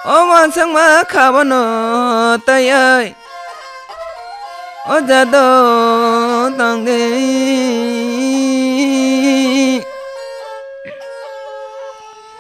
ô mòn sang má khá bó nô tay ơi ô cha tô tông đi